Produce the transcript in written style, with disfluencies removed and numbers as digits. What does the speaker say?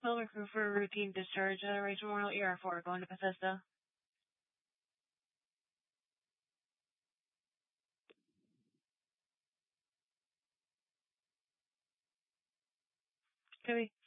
Silver crew for routine discharge. Rachel Memorial ER4 going to Bethesda. Copy.